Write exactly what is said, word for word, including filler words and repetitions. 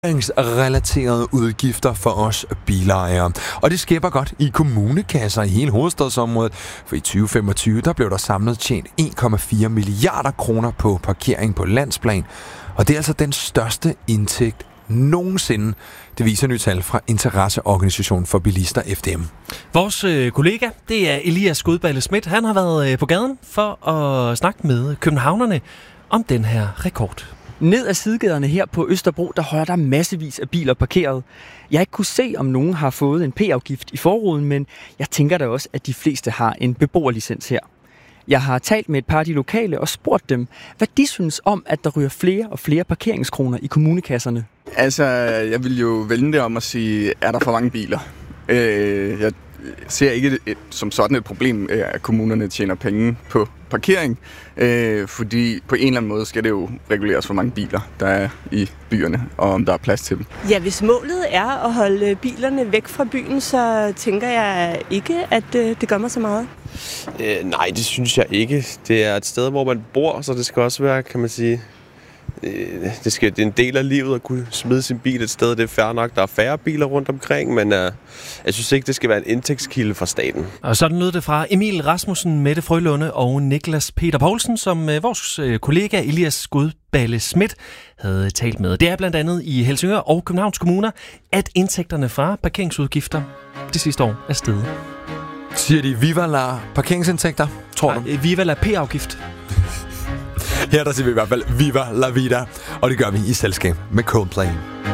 relaterede udgifter for os bilejere. Og det skæpper godt i kommunekasser i hele hovedstadsområdet, for i tyve femogtyve der blev der samlet tjent en komma fire milliarder kroner på parkering på landsplan, og det er altså den største indtægt nogensinde. Det viser nye tal fra Interesseorganisationen for Bilister, F D M. Vores øh, kollega, det er Elias Godballe Schmidt. Han har været øh, på gaden for at snakke med københavnerne om den her rekord. Ned ad sidegaderne her på Østerbro, der holder der massevis af biler parkeret. Jeg har ikke kunne se, om nogen har fået en P-afgift i forruden, men jeg tænker da også, at de fleste har en beboerlicens her. Jeg har talt med et par af de lokale og spurgt dem, hvad de synes om, at der ryger flere og flere parkeringskroner i kommunekasserne. Altså, jeg vil jo vende det om at sige, er der for mange biler? Øh, jeg ser ikke et, som sådan et problem, at kommunerne tjener penge på parkering, øh, fordi på en eller anden måde skal det jo reguleres, hvor mange biler der er i byerne, og om der er plads til dem. Ja, hvis målet er at holde bilerne væk fra byen, så tænker jeg ikke, at det gør mig så meget. Øh, nej, det synes jeg ikke. Det er et sted, hvor man bor, så det skal også være, kan man sige, Det, skal, det er en del af livet at kunne smide sin bil et sted. Det er fair nok, der er færre biler rundt omkring, men uh, jeg synes ikke, det skal være en indtægtskilde fra staten. Og sådan lød det fra Emil Rasmussen, Mette Frølunde og Niklas Peter Poulsen, som uh, vores uh, kollega Elias Godballe Schmidt havde talt med. Det er blandt andet i Helsingør og Københavns Kommuner, at indtægterne fra parkeringsudgifter det sidste år er steget. Siger de Viva la parkeringsindtægter, tror du? Ja, Viva la P-afgift. Her der siger vi i hvert fald Viva la vida, og det gør vi i selskab med Coldplay.